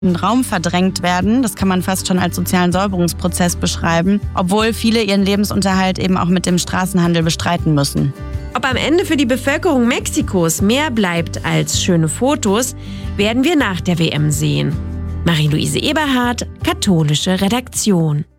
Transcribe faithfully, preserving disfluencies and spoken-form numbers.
Raum verdrängt werden. Das kann man fast schon als sozialen Säuberungsprozess beschreiben, obwohl viele ihren Lebensunterhalt eben auch mit dem Straßenhandel bestreiten müssen. Ob am Ende für die Bevölkerung Mexikos mehr bleibt als schöne Fotos, werden wir nach der W M sehen. Marie-Louise Eberhardt, Katholische Redaktion.